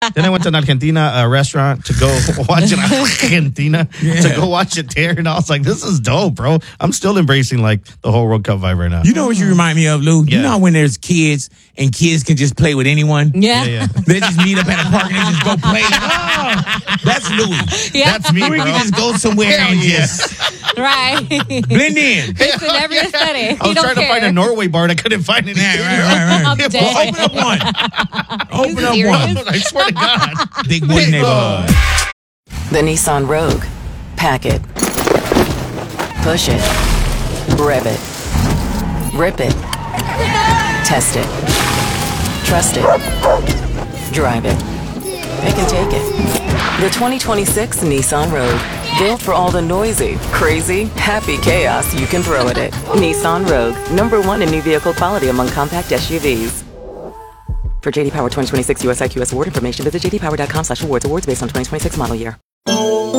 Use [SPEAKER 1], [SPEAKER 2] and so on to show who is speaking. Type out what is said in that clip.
[SPEAKER 1] Then I went to an Argentina restaurant to go watch it. Argentina to go watch it there, and I was like, "This is dope, bro." I'm still embracing like the whole World Cup vibe right now.
[SPEAKER 2] You know what you remind me of, Lou? You know when there's kids and kids can just play with anyone?
[SPEAKER 3] Yeah.
[SPEAKER 2] They just meet up at a park and they just go play. Oh, that's Louis.
[SPEAKER 3] Yeah.
[SPEAKER 1] That's me,
[SPEAKER 2] We
[SPEAKER 1] bro.
[SPEAKER 2] can just go somewhere and just
[SPEAKER 3] Right.
[SPEAKER 2] blend in.
[SPEAKER 3] It's in every aesthetic.
[SPEAKER 1] I was trying to find a Norway bar and I couldn't find it.
[SPEAKER 2] Right.
[SPEAKER 3] I'm dead.
[SPEAKER 2] Open up one. Open up
[SPEAKER 3] serious?
[SPEAKER 2] one.
[SPEAKER 1] I swear to God.
[SPEAKER 2] Big boy neighborhood.
[SPEAKER 4] The Nissan Rogue. Pack it. Push it. Rev it. Rip it. Test it. Trust it. Drive it. Pick and take it. The 2026 Nissan Rogue. Built for all the noisy, crazy, happy chaos you can throw at it. Nissan Rogue. #1 in new vehicle quality among compact SUVs. For JD Power 2026 US IQS award information, visit jdpower.com/awards. Awards based on 2026 model year.